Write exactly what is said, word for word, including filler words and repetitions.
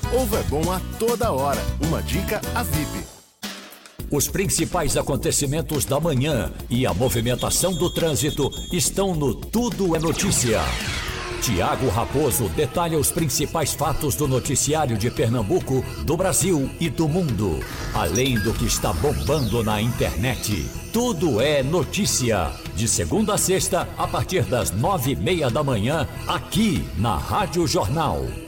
Ovo é bom a toda hora. Uma dica a V I P. Os principais acontecimentos da manhã e a movimentação do trânsito estão no Tudo é Notícia. Tiago Raposo detalha os principais fatos do noticiário de Pernambuco, do Brasil e do mundo. Além do que está bombando na internet. Tudo é Notícia. De segunda a sexta, a partir das nove e meia da manhã, aqui na Rádio Jornal.